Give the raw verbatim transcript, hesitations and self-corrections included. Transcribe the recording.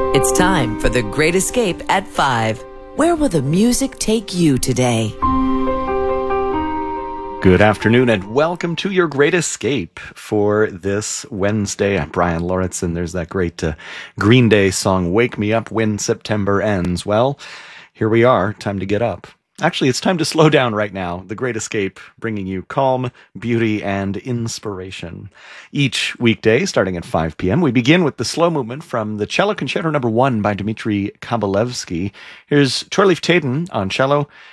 It's time for The Great Escape at five. Where will the music take you today? Good afternoon and welcome to your Great Escape for this Wednesday. I'm Brian Lauritsen. There's that great uh, Green Day song, Wake Me Up When September Ends. Well, here we are. Time to get up. Actually, it's time to slow down right now. The Great Escape, bringing you calm, beauty, and inspiration. Each weekday, starting at five p.m., we begin with the slow movement from the Cello Concerto Number One by Dmitri Kabalevsky. Here's Troy Leaf Taden on cello,